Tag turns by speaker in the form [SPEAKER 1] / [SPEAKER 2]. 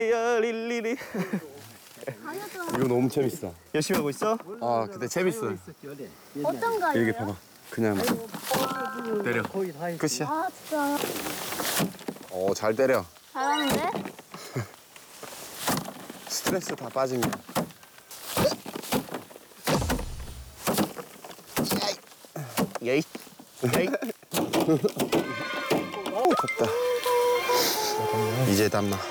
[SPEAKER 1] 릴리리.
[SPEAKER 2] 이거 너무 재밌어.
[SPEAKER 1] 열심히 하고 있어?
[SPEAKER 2] 아 근데 재밌어.
[SPEAKER 3] 어떤 거예요?
[SPEAKER 2] 이렇게 봐봐. 그냥 때려. 끝이야.
[SPEAKER 3] 아 진짜
[SPEAKER 2] 잘 때려.
[SPEAKER 3] 잘하는데?
[SPEAKER 2] 스트레스 다 빠진 거야.
[SPEAKER 1] 예이. 예이.
[SPEAKER 2] 덥다. 이제 담나.